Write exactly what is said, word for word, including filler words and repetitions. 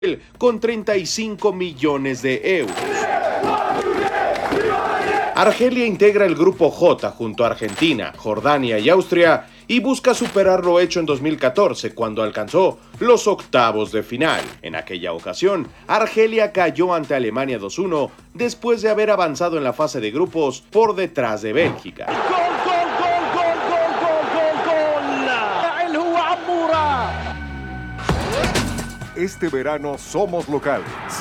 con treinta y cinco millones de euros. Argelia integra el Grupo J junto a Argentina, Jordania y Austria y busca superar lo hecho en dos mil catorce cuando alcanzó los octavos de final. En aquella ocasión, Argelia cayó ante Alemania dos uno después de haber avanzado en la fase de grupos por detrás de Bélgica. Este verano somos local.